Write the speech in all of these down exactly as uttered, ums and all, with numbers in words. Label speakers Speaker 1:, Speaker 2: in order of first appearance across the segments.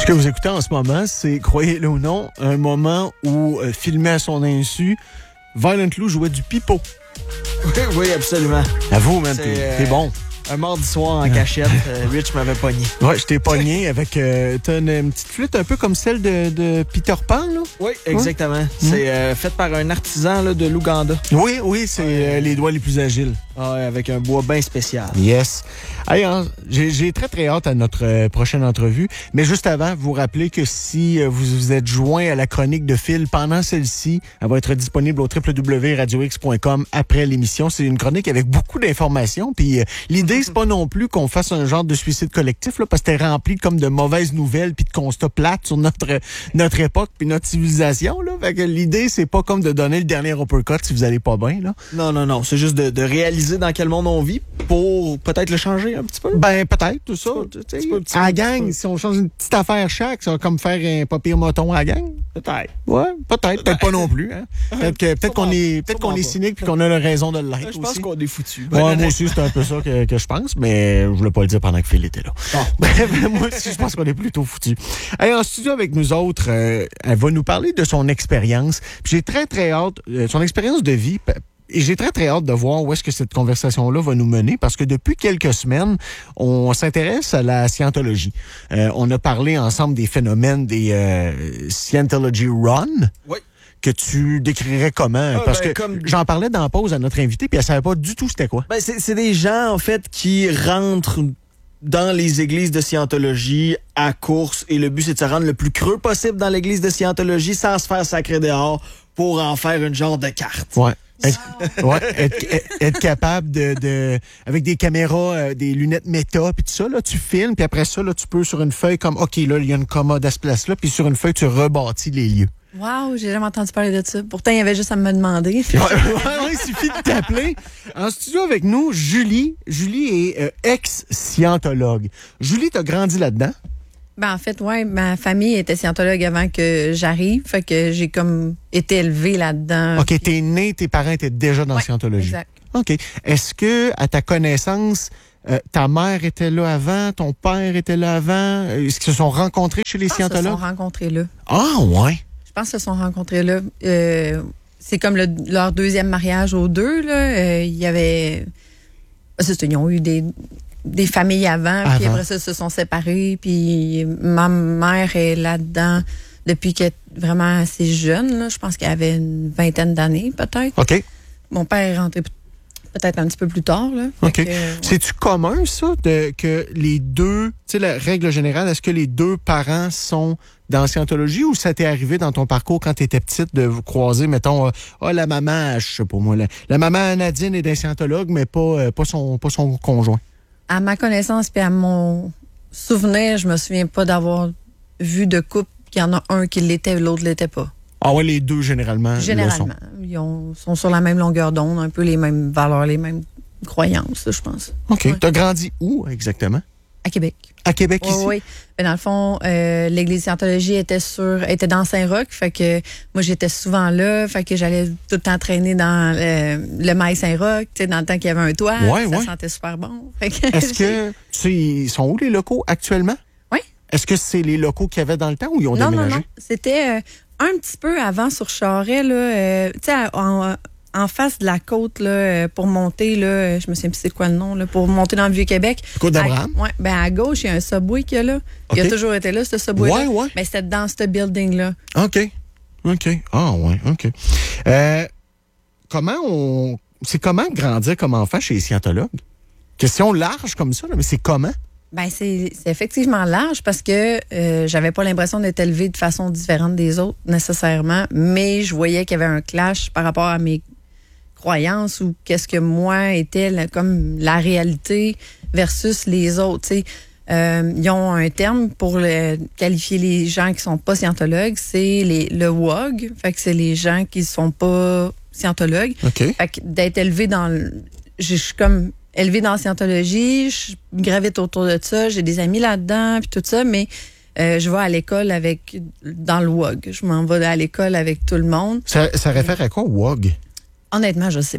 Speaker 1: Ce que vous écoutez en ce moment, c'est, croyez-le ou non, un moment où, euh, filmé à son insu, Violent Lou jouait du pipeau.
Speaker 2: Oui, oui, absolument.
Speaker 1: Avoue, man,
Speaker 2: C'est,
Speaker 1: t'es,
Speaker 2: euh,
Speaker 1: t'es bon.
Speaker 2: Un mardi soir en cachette, euh, Rich m'avait pogné.
Speaker 1: Ouais, je t'ai pogné avec... Euh, t'as une, une petite flûte un peu comme celle de, de Peter Pan, là?
Speaker 2: Oui, exactement. Ouais. C'est euh, fait par un artisan là, de l'Ouganda.
Speaker 1: Oui, oui, c'est ouais. euh, les doigts les plus agiles.
Speaker 2: Ah, ouais, avec un bois bien spécial.
Speaker 1: Yes. Hey, hein, j'ai, j'ai très, très hâte à notre euh, prochaine entrevue. Mais juste avant, vous rappelez que si euh, vous vous êtes joint à la chronique de Phil pendant celle-ci, elle va être disponible au w w w point radio x point com après l'émission. C'est une chronique avec beaucoup d'informations. Puis euh, l'idée, c'est pas non plus qu'on fasse un genre de suicide collectif, là, parce que c'était rempli comme de mauvaises nouvelles puis de constats plates sur notre notre époque puis notre civilisation. Là. Fait que l'idée, c'est pas comme de donner le dernier uppercut si vous allez pas bien. Là.
Speaker 2: Non, non, non. C'est juste de, de réaliser dans quel monde on vit pour peut-être le changer un petit peu.
Speaker 1: Ben, peut-être, tout ça. À la gang, si on change une petite affaire chaque, ça va comme faire un pas pire moton à la gang.
Speaker 2: Peut-être.
Speaker 1: Ouais, peut-être. Peut-être pas non plus. Hein. Peut-être, que, peut-être qu'on est, peut-être qu'on est cynique puis qu'on a la raison de l'être aussi.
Speaker 2: Je pense qu'on est foutus.
Speaker 1: Ouais, moi aussi, c'est un peu ça que, que je pense, mais je voulais pas le dire pendant que Phil était là. Oh. Ben, moi aussi, je pense qu'on est plutôt foutus. Hey, en studio avec nous autres, euh, elle va nous parler de son expérience. Puis j'ai très, très hâte, euh, son expérience de vie. Et j'ai très, très hâte de voir où est-ce que cette conversation-là va nous mener parce que depuis quelques semaines, on s'intéresse à la scientologie. Euh, on a parlé ensemble des phénomènes des euh, Scientology Run.
Speaker 2: Oui.
Speaker 1: Que tu décrirais comment?
Speaker 2: Ah,
Speaker 1: parce
Speaker 2: ben,
Speaker 1: que
Speaker 2: comme...
Speaker 1: j'en parlais dans la pause à notre invité, puis elle savait pas du tout c'était quoi.
Speaker 2: Ben, c'est, c'est des gens, en fait, qui rentrent dans les églises de Scientologie à course et le but, c'est de se rendre le plus creux possible dans l'église de Scientologie sans se faire sacrer dehors pour en faire une genre de carte.
Speaker 1: Ouais. Être, ouais, être, être capable de, de avec des caméras, euh, des lunettes méta, puis tout ça, là, tu filmes, puis après ça, là, tu peux sur une feuille comme, OK, là, il y a une commode à ce place-là, puis sur une feuille, tu rebâtis les lieux.
Speaker 3: Wow, j'ai jamais entendu parler de ça. Pourtant, il y avait juste à me demander.
Speaker 1: Ouais, ouais, il suffit de t'appeler. En studio avec nous, Julie. Julie est euh, ex-scientologue. Julie, t'as grandi là-dedans?
Speaker 3: Ben, en fait, ouais, ma famille était scientologue avant que j'arrive. Fait que j'ai comme été élevée là-dedans.
Speaker 1: OK, t'es née, tes parents étaient déjà dans la
Speaker 3: ouais,
Speaker 1: scientologie.
Speaker 3: Exact.
Speaker 1: OK. Est-ce que, à ta connaissance, euh, ta mère était là avant, ton père était là avant? Est-ce qu'ils se sont rencontrés chez les
Speaker 3: Je pense
Speaker 1: scientologues?
Speaker 3: Ils se sont rencontrés là.
Speaker 1: Ah, ouais.
Speaker 3: Je pense qu'ils se sont rencontrés là. Euh, c'est comme le, leur deuxième mariage aux deux, là. Euh, il y avait... C'est ça, ils ont eu des... des familles avant, avant. Puis après ça, ils se sont séparés. Puis ma mère est là-dedans depuis qu'elle est vraiment assez jeune. Là. Je pense qu'elle avait une vingtaine d'années, peut-être.
Speaker 1: OK.
Speaker 3: Mon père est rentré peut-être un petit peu plus tard. Là.
Speaker 1: OK.
Speaker 3: Que, ouais.
Speaker 1: C'est-tu commun, ça, de, que les deux... Tu sais, la règle générale, est-ce que les deux parents sont dans la scientologie ou ça t'est arrivé dans ton parcours quand tu étais petite de vous croiser, mettons, ah, euh, oh, la maman, je sais pas moi, la, la maman Nadine est d'un scientologue, mais pas, euh, pas, son, pas son conjoint?
Speaker 3: À ma connaissance puis à mon souvenir, je me souviens pas d'avoir vu de couple qu'il y en a un qui l'était et l'autre l'était pas.
Speaker 1: Ah ouais, les deux généralement.
Speaker 3: Généralement. Ils ont, sont sur la même longueur d'onde, un peu les mêmes valeurs, les mêmes croyances, je pense.
Speaker 1: OK.
Speaker 3: Ouais.
Speaker 1: T'as grandi où exactement?
Speaker 3: À Québec.
Speaker 1: À Québec,
Speaker 3: oui,
Speaker 1: ici?
Speaker 3: Oui. Ben, dans le fond, euh, l'église de Scientologie était sur, était dans Saint-Roch. Fait que moi, j'étais souvent là. Fait que j'allais tout le temps traîner dans le, le maïs Saint-Roch, tu sais, dans le temps qu'il y avait un toit.
Speaker 1: Ouais,
Speaker 3: ça
Speaker 1: ouais.
Speaker 3: sentait super bon. Fait que
Speaker 1: Est-ce que, tu sais, ils sont où les locaux actuellement?
Speaker 3: Oui.
Speaker 1: Est-ce que c'est les locaux qu'il y avait dans le temps ou ils ont
Speaker 3: non,
Speaker 1: déménagé?
Speaker 3: Non, non, C'était euh, un petit peu avant sur Charest, là. Euh, tu sais, en, en face de la côte, là, pour monter, là, je me souviens plus c'est quoi le nom, là, pour monter dans le Vieux-Québec.
Speaker 1: Côte d'Abraham?
Speaker 3: Oui, ben à gauche, il y a un Subway qu'il y a là. Okay. Il a toujours été là, ce Subway-là.
Speaker 1: Ouais, ouais.
Speaker 3: Ben, c'était dans ce building-là.
Speaker 1: OK. OK. Ah, ouais, OK. Euh, comment on... C'est comment grandir comme enfant chez les scientologues? Question large comme ça, là, mais c'est comment?
Speaker 3: Ben c'est, c'est effectivement large parce que euh, j'avais pas l'impression d'être élevée de façon différente des autres nécessairement, mais je voyais qu'il y avait un clash par rapport à mes croyances ou qu'est-ce que moi était la, comme la réalité versus les autres. Tu sais, euh, ils ont un terme pour le, qualifier les gens qui sont pas scientologues, c'est les le W O G, fait que c'est les gens qui sont pas scientologues.
Speaker 1: Okay.
Speaker 3: Fait que d'être élevé dans le, je suis comme élevée dans la scientologie, je gravite autour de ça, j'ai des amis là-dedans, puis tout ça, mais euh, je vais à l'école avec, dans le W O G. Je m'en vais à l'école avec tout le monde.
Speaker 1: Ça, ça réfère à quoi, W O G?
Speaker 3: Honnêtement, je sais pas.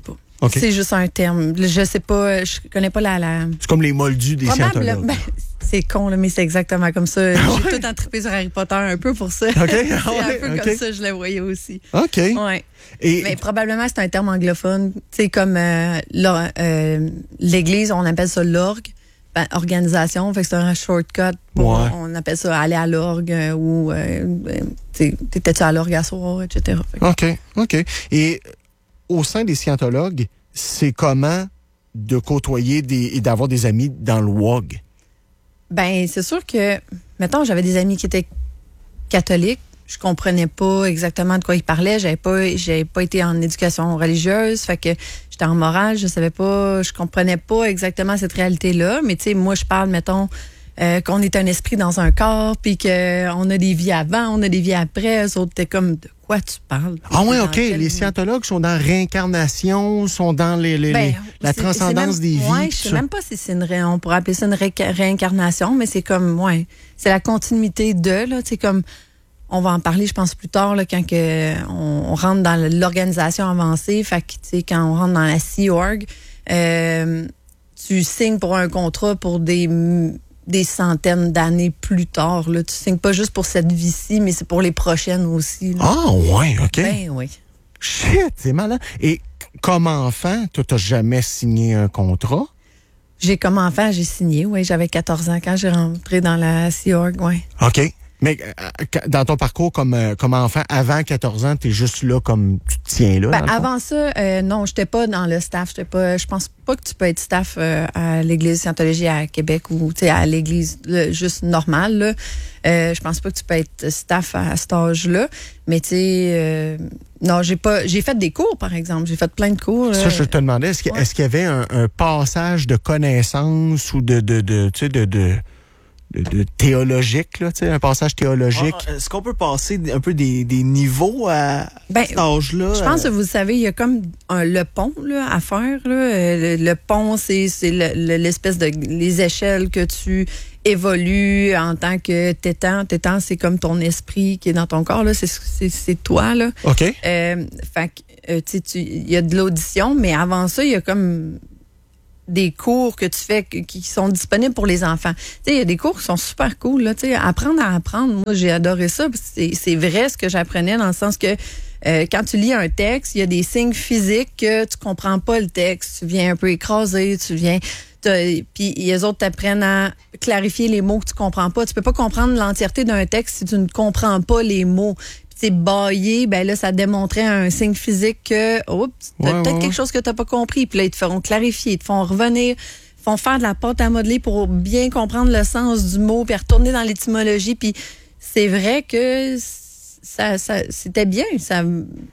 Speaker 1: Okay.
Speaker 3: C'est juste un terme. Je sais pas, je connais pas la... la...
Speaker 1: C'est comme les moldus des scientologues.
Speaker 3: Ben, c'est con, là, mais c'est exactement comme ça. J'ai tout entrippé sur Harry Potter un peu pour ça.
Speaker 1: Okay.
Speaker 3: c'est
Speaker 1: Ah ouais,
Speaker 3: un peu
Speaker 1: okay.
Speaker 3: comme ça, je le voyais aussi.
Speaker 1: OK.
Speaker 3: Ouais.
Speaker 1: Et...
Speaker 3: Mais probablement, c'est un terme anglophone. Tu sais, comme euh, euh, l'Église, on appelle ça l'orgue. Ben, organisation, fait que c'est un shortcut pour,
Speaker 1: ouais.
Speaker 3: on appelle ça aller à l'orgue euh, ou euh, t'étais-tu à l'orgue à soir, et cetera. Fait que...
Speaker 1: OK, OK. Et au sein des scientologues, c'est comment de côtoyer des, et d'avoir des amis dans le W O G?
Speaker 3: Ben, c'est sûr que, mettons, j'avais des amis qui étaient catholiques. Je comprenais pas exactement de quoi ils parlaient. J'avais pas, j'avais pas été en éducation religieuse. Fait que j'étais en morale. Je savais pas, je comprenais pas exactement cette réalité-là. Mais tu sais, moi, je parle, mettons, euh, qu'on est un esprit dans un corps, puis qu'on a des vies avant, on a des vies après. Eux autres, t'es comme, de quoi tu parles?
Speaker 1: Ah oui, OK.
Speaker 3: Quel...
Speaker 1: Les scientologues sont dans réincarnation, sont dans les, les,
Speaker 3: ben,
Speaker 1: les la transcendance
Speaker 3: même,
Speaker 1: des vies.
Speaker 3: Ouais, je sais même pas si c'est une ré, on pourrait appeler ça une ré, réincarnation, mais c'est comme, ouais, c'est la continuité de, là, tu sais, comme, on va en parler, je pense, plus tard, là, quand que on, on rentre dans l'organisation avancée. Fait que, tu sais, quand on rentre dans la Sea Org, euh, tu signes pour un contrat pour des, des centaines d'années plus tard. Là. Tu signes pas juste pour cette vie-ci, mais c'est pour les prochaines aussi. Là.
Speaker 1: Ah, ouais, OK.
Speaker 3: Ben oui.
Speaker 1: Shit, c'est malin. Et comme enfant, toi, t'as jamais signé un contrat?
Speaker 3: J'ai comme enfant, j'ai signé, oui. J'avais quatorze ans quand j'ai rentré dans la Sea Org, oui.
Speaker 1: OK. Mais euh, dans ton parcours comme, euh, comme enfant, avant quatorze ans, tu es juste là comme tu te tiens là?
Speaker 3: Ben, avant ça, euh, non, j'étais pas dans le staff. J'étais pas, je pense pas que tu peux être staff euh, à l'Église Scientologie à Québec ou à l'Église là, juste normale. Là. Euh, je pense pas que tu peux être staff à, à cet âge-là. Mais tu sais, euh, non, j'ai pas, j'ai fait des cours, par exemple. J'ai fait plein de cours. Là.
Speaker 1: Ça, je te demandais, est-ce qu'il, ouais. est-ce qu'il y avait un, un passage de connaissances ou de, de, de, tu sais, de, de De, de théologique, là, tu sais, un passage théologique.
Speaker 2: Ah, est-ce qu'on peut passer un peu des, des niveaux à
Speaker 3: ben,
Speaker 2: cet âge-là?
Speaker 3: Je pense que vous savez, il y a comme un, le pont là, à faire. Là. Le, le pont, c'est, c'est le, le, l'espèce de les échelles que tu évolues en tant que tétan. Tétan, c'est comme ton esprit qui est dans ton corps. Là. C'est, c'est, c'est toi. Là.
Speaker 1: OK.
Speaker 3: Euh, fait que, euh, tu sais, il y a de l'audition, mais avant ça, il y a comme des cours que tu fais qui sont disponibles pour les enfants. Tu sais, il y a des cours qui sont super cool, là, tu sais, apprendre à apprendre. Moi, j'ai adoré ça. C'est, c'est vrai ce que j'apprenais dans le sens que euh, quand tu lis un texte, il y a des signes physiques que tu comprends pas le texte. Tu viens un peu écrasé, tu viens... Puis les autres t'apprennent à clarifier les mots que tu comprends pas. Tu peux pas comprendre l'entièreté d'un texte si tu ne comprends pas les mots. C'est baillé, ben là, ça démontrait un signe physique que, oups, t'as
Speaker 1: ouais,
Speaker 3: peut-être
Speaker 1: ouais.
Speaker 3: quelque chose que t'as pas compris. Puis là, ils te feront clarifier, ils te font revenir, ils font faire de la pâte à modeler pour bien comprendre le sens du mot, puis retourner dans l'étymologie. Puis c'est vrai que ça, ça c'était bien. Ça,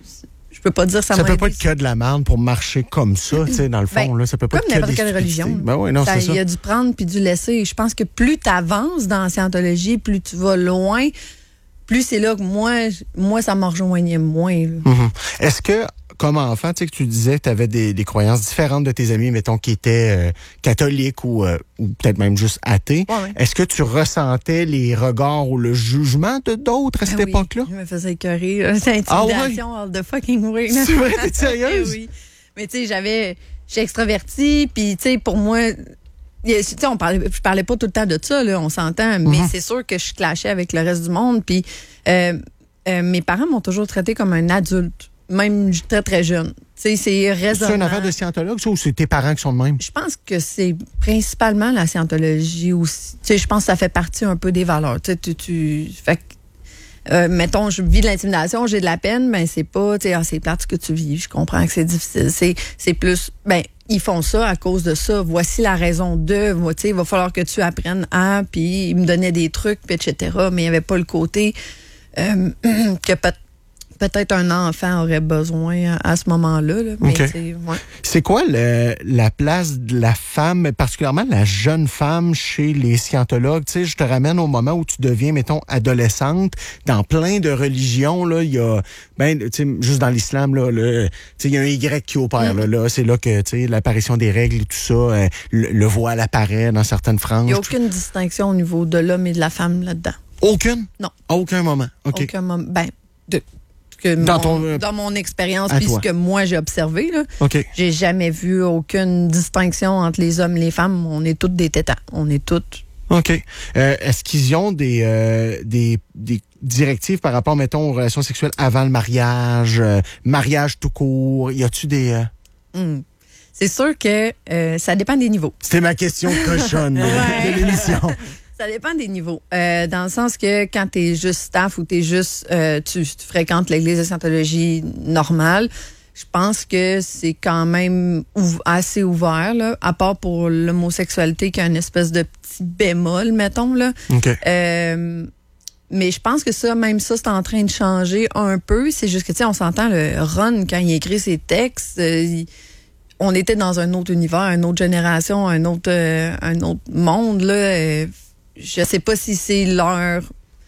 Speaker 3: je peux pas dire ça.
Speaker 1: Ça
Speaker 3: m'a
Speaker 1: peut
Speaker 3: aidé.
Speaker 1: pas être que de la merde pour marcher comme ça, tu sais, dans le fond.
Speaker 3: Ben,
Speaker 1: là, ça peut pas
Speaker 3: comme
Speaker 1: être que
Speaker 3: n'importe
Speaker 1: des
Speaker 3: quelle religion.
Speaker 1: stupidités. Ben oui, non,
Speaker 3: Ça,
Speaker 1: c'est ça.
Speaker 3: il y a du prendre puis du laisser. Je pense que plus tu avances dans la scientologie, plus tu vas loin, plus c'est là que moi, moi ça me rejoignait moins.
Speaker 1: Mm-hmm. Est-ce que, comme enfant, tu sais que tu disais que tu avais des, des croyances différentes de tes amis, mettons, qui étaient euh, catholiques ou, euh, ou peut-être même juste athées,
Speaker 3: ouais, ouais.
Speaker 1: Est-ce que tu ressentais les regards ou le jugement de d'autres à cette
Speaker 3: ben oui,
Speaker 1: époque-là?
Speaker 3: Je me faisais écœurer. C'est intimidation
Speaker 1: ah ouais?
Speaker 3: all the fucking way.
Speaker 1: C'est vrai, t'es sérieuse?
Speaker 3: Oui. Mais tu sais, j'avais, j'étais extravertie, puis tu sais, pour moi... Tu sais, on parlait, je parlais pas tout le temps de ça, là, on s'entend, mais
Speaker 1: Mm-hmm.
Speaker 3: c'est sûr que je clashais avec le reste du monde. Puis euh, euh, mes parents m'ont toujours traité comme un adulte, même très très jeune. Tu sais, c'est raisonnable.
Speaker 1: C'est une affaire de scientologue, ça, ou c'est tes parents qui sont de même?
Speaker 3: Je pense que c'est principalement la scientologie aussi. Tu sais, je pense que ça fait partie un peu des valeurs. Tu sais, tu, tu fait que, euh, mettons, je vis de l'intimidation, j'ai de la peine, mais c'est pas, tu sais, ah, c'est plate ce que tu vis. Je comprends que c'est difficile. C'est, c'est plus, ben, ils font ça à cause de ça. Voici la raison de, tu sais, il va falloir que tu apprennes à, puis ils me donnaient des trucs, puis et cetera. Mais il n'y avait pas le côté euh, que peut- peut-être un enfant aurait besoin à, à ce moment-là. Là. Mais
Speaker 1: Okay.
Speaker 3: c'est, ouais.
Speaker 1: C'est quoi le, la place de la femme, particulièrement la jeune femme chez les scientologues? Tu sais, je te ramène au moment où tu deviens, mettons, adolescente. Dans plein de religions, là, il y a, ben, tu sais, juste dans l'islam, là, le, tu sais, il y a un Y qui opère,
Speaker 3: Mm.
Speaker 1: là, là. C'est là que, tu sais, l'apparition des règles et tout ça, euh, le, le voile apparaît dans certaines franges.
Speaker 3: Il n'y a
Speaker 1: tout-
Speaker 3: aucune distinction au niveau de l'homme et de la femme là-dedans.
Speaker 1: Aucune?
Speaker 3: Non.
Speaker 1: À aucun moment. OK.
Speaker 3: Aucun moment. Ben, de, que
Speaker 1: Dans
Speaker 3: mon,
Speaker 1: ton, euh,
Speaker 3: dans mon expérience,
Speaker 1: à
Speaker 3: puis ce
Speaker 1: toi.
Speaker 3: que moi j'ai observé, là,
Speaker 1: OK.
Speaker 3: j'ai jamais vu aucune distinction entre les hommes et les femmes. On est toutes des tétans. On est toutes.
Speaker 1: OK. Euh, est-ce qu'ils ont des, euh, des, des directives par rapport, mettons, aux relations sexuelles avant le mariage, euh, mariage tout court? Y a-tu des... euh...
Speaker 3: Hmm. C'est sûr que euh, ça dépend des niveaux.
Speaker 1: C'était ma question cochonne
Speaker 3: Ouais.
Speaker 1: de l'émission.
Speaker 3: Ça dépend des niveaux. Euh, dans le sens que quand tu es juste staff ou t'es juste euh, tu, tu fréquentes l'église de Scientologie normale, je pense que c'est quand même ouv- assez ouvert, là, à part pour l'homosexualité qui a une espèce de petit bémol, mettons. Là.
Speaker 1: OK.
Speaker 3: Euh, mais je pense que ça, même ça, c'est en train de changer un peu. C'est juste que, tu sais, on s'entend, le Ron, quand il écrit ses textes, euh, il- on était dans un autre univers, une autre génération, un autre, euh, un autre monde, là. Euh, je sais pas si c'est leur...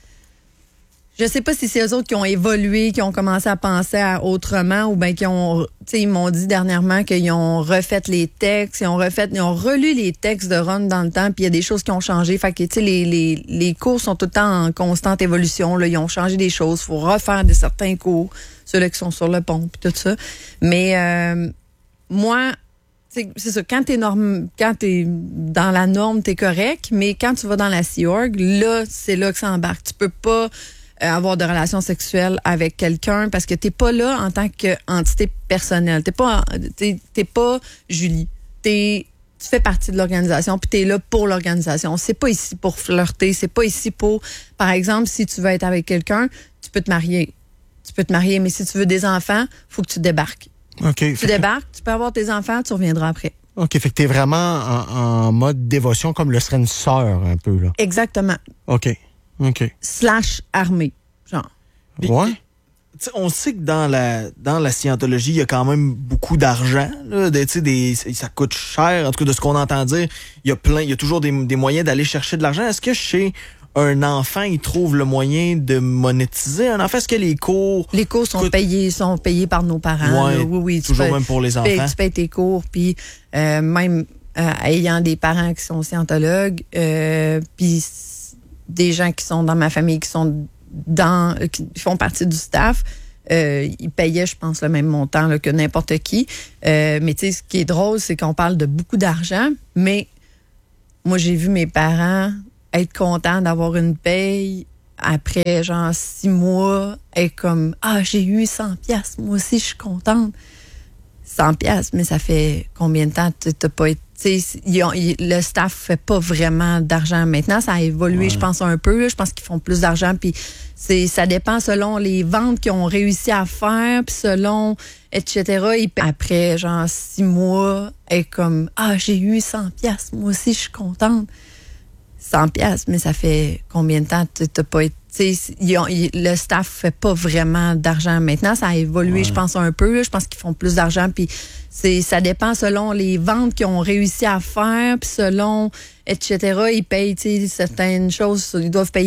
Speaker 3: Je sais pas si c'est eux autres qui ont évolué, qui ont commencé à penser à autrement, ou bien qui ont... Tu sais, ils m'ont dit dernièrement qu'ils ont refait les textes, ils ont refait... Ils ont relu les textes de Ron dans le temps, puis il y a des choses qui ont changé. Fait que, tu sais, les, les, les cours sont tout le temps en constante évolution, là. Ils ont changé des choses. Il faut refaire des certains cours, ceux-là qui sont sur le pont, puis tout ça. Mais... Euh, Moi, c'est c'est ça, quand t'es norme, quand t'es dans la norme, t'es correct, mais quand tu vas dans la Sea Org, là, c'est là que ça embarque. Tu peux pas euh, avoir de relations sexuelles avec quelqu'un parce que t'es pas là en tant qu'entité personnelle. T'es pas, t'es, t'es pas Julie. T'es, tu fais partie de l'organisation, puis t'es là pour l'organisation. C'est pas ici pour flirter, c'est pas ici pour, par exemple, si tu veux être avec quelqu'un, tu peux te marier. Tu peux te marier, mais si tu veux des enfants, faut que tu débarques.
Speaker 1: OK.
Speaker 3: Tu
Speaker 1: Fait que-
Speaker 3: débarques, tu peux avoir tes enfants, tu reviendras après.
Speaker 1: OK. Fait que t'es vraiment en, en mode dévotion comme le serait une sœur, un peu, là.
Speaker 3: Exactement.
Speaker 1: OK. OK.
Speaker 3: Slash armée, genre.
Speaker 2: Puis,
Speaker 1: Ouais.
Speaker 2: tu sais, on sait que dans la dans la scientologie, il y a quand même beaucoup d'argent. Là, de, tu sais, des, ça coûte cher. En tout cas, de ce qu'on entend dire, il y a plein, il y a toujours des, des moyens d'aller chercher de l'argent. Est-ce que chez un enfant, il trouve le moyen de monétiser un enfant? Est-ce que les cours...
Speaker 3: Les cours sont
Speaker 2: Écoute-
Speaker 3: payés, sont payés par nos parents.
Speaker 2: Ouais,
Speaker 3: là. Oui, oui. tu
Speaker 2: toujours
Speaker 3: payes-
Speaker 2: même pour les
Speaker 3: tu payes-
Speaker 2: enfants.
Speaker 3: Tu payes tes cours, puis euh, même euh, ayant des parents qui sont scientologues, euh, puis s- des gens qui sont dans ma famille, qui sont dans, euh, qui font partie du staff, euh, ils payaient, je pense, le même montant là, que n'importe qui. Euh, mais tu sais, ce qui est drôle, c'est qu'on parle de beaucoup d'argent, mais moi, j'ai vu mes parents être contents d'avoir une paye après, genre, six mois, être comme, ah, j'ai eu cent piastres, moi aussi, je suis contente. cent piastres, mais ça fait combien de temps tu t'as pas été... tu sais, ils ont- ils- le staff fait pas vraiment d'argent. Maintenant, ça a évolué,
Speaker 1: Ouais.
Speaker 3: je pense, un peu. Là. Je pense qu'ils font plus d'argent. Puis c'est, ça dépend selon les ventes qu'ils ont réussi à faire, puis selon, et cetera. Ils paient après, genre, six mois, être comme, ah, j'ai eu cent piastres, moi aussi, je suis contente. cent piastres, mais ça fait combien de temps tu t'as pas été... tu sais, ils ont- ils- le staff fait pas vraiment d'argent. Maintenant, ça a évolué,
Speaker 1: Ouais.
Speaker 3: je pense, un peu. Là. Je pense qu'ils font plus d'argent. Puis c'est, ça dépend selon les ventes qu'ils ont réussi à faire, puis selon, et cetera. Ils payent, tu sais, certaines choses. Ils doivent payer